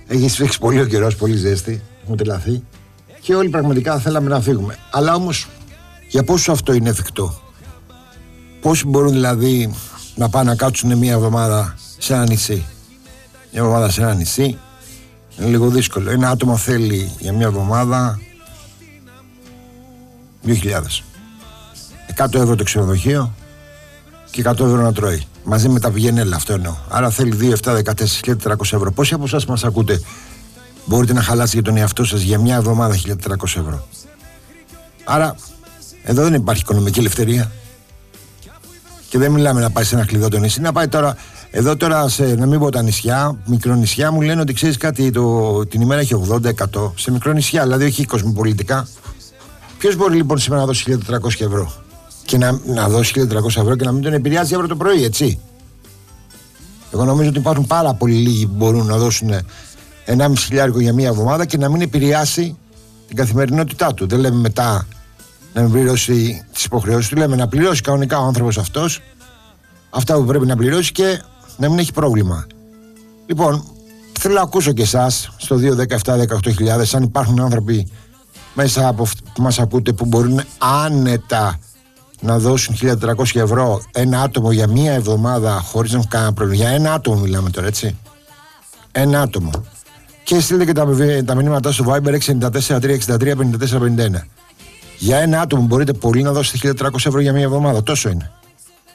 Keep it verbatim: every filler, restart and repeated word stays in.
Έχει σφίξει πολύ ο καιρός, πολύ ζέστη. Έχουμε τελαθεί. Και όλοι πραγματικά θέλαμε να φύγουμε. Αλλά όμως, για πόσο αυτό είναι εφικτό? Πόσοι μπορούν δηλαδή να πάνε να κάτσουν μια εβδομάδα σε ένα νησί? Μια εβδομάδα σε ένα νησί είναι λίγο δύσκολο. Ένα άτομο θέλει για μια εβδομάδα δύο χιλιάδες. εκατό ευρώ το ξενοδοχείο και εκατό ευρώ να τρώει. Μαζί με τα πηγενέλα, αυτό εννοώ. Άρα θέλει δύο, επτά, δεκατέσσερα χιλιάδες τετρακόσια ευρώ. Πόσοι από εσάς μας ακούτε μπορείτε να χαλάσετε για τον εαυτό σας για μια εβδομάδα χίλια τετρακόσια ευρώ? Άρα εδώ δεν υπάρχει οικονομική ελευθερία. Και δεν μιλάμε να πάει σε ένα κλειδώτο νησί. Να πάει τώρα, εδώ τώρα σε, να μην πω τα νησιά, μικρονησιά μου λένε ότι ξέρεις κάτι, το, την ημέρα έχει ογδόντα εκατό. Σε μικρονησιά, δηλαδή όχι κοσμοπολιτικά. Ποιος μπορεί λοιπόν σήμερα να δώσει χίλια τετρακόσια ευρώ και να, να δώσει χίλια τετρακόσια ευρώ και να μην τον επηρεάζει αύριο το πρωί, έτσι? Εγώ νομίζω ότι υπάρχουν πάρα πολύ λίγοι που μπορούν να δώσουν ενάμιση χιλιάρικο για μία εβδομάδα και να μην επηρεάσει την καθημερινότητά του. Δεν λέμε μετά να μην πληρώσει τις υποχρεώσεις του, λέμε να πληρώσει κανονικά ο άνθρωπος αυτός αυτά που πρέπει να πληρώσει και να μην έχει πρόβλημα. Λοιπόν, θέλω να ακούσω και εσάς στο δύο, δέκα, επτά, δεκαοκτώ χιλιάδες αν υπάρχουν άνθρωποι μέσα από αυτοί που μας ακούτε που μπορούν άνετα να δώσουν χίλια τετρακόσια ευρώ ένα άτομο για μία εβδομάδα χωρίς να έχουν κανένα πρόβλημα. Για ένα άτομο μιλάμε τώρα, έτσι. Ένα άτομο. Και στείλτε και τα, τα μηνύματά στο Viber έξι εννιά τέσσερα τρία έξι τρία πέντε τέσσερα πενήντα ένα. Για ένα άτομο μπορείτε πολύ να δώσετε χίλια τετρακόσια ευρώ για μία εβδομάδα. Τόσο είναι.